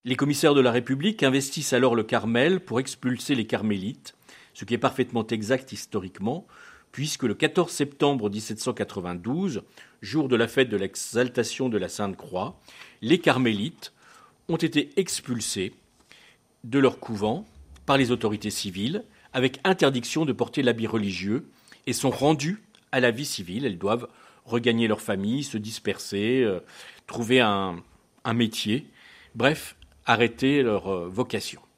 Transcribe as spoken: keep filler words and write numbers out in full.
Les commissaires de la République investissent alors le Carmel pour expulser les carmélites, ce qui est parfaitement exact historiquement, puisque le quatorze septembre dix-sept cent quatre-vingt-douze, jour de la fête de l'exaltation de la Sainte Croix, les carmélites ont été expulsés de leur couvent par les autorités civiles, avec interdiction de porter l'habit religieux, et sont rendus à la vie civile. Elles doivent regagner leur famille, se disperser, euh, trouver un, un métier, bref, arrêter leur euh, vocation.